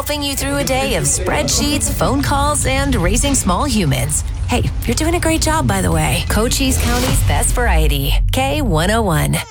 helping you through a day of spreadsheets, phone calls, and raising small humans. Hey, you're doing a great job, by the way. Cochise County's best variety. K101.